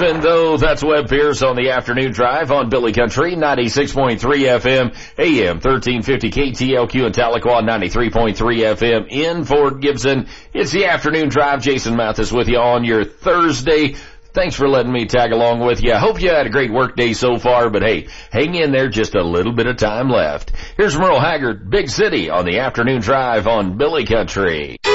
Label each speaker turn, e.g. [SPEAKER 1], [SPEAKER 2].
[SPEAKER 1] Gibson, though. That's Webb Pierce on the afternoon drive on Billy Country, 96.3 FM, AM 1350 KTLQ in Tahlequah, 93.3 FM in Fort Gibson. It's the afternoon drive. Jason Mathis with you on your Thursday. Thanks for letting me tag along with you. I hope you had a great work day so far, but hey, hang in there, just a little bit of time left. Here's Merle Haggard, Big City on the afternoon drive on Billy Country.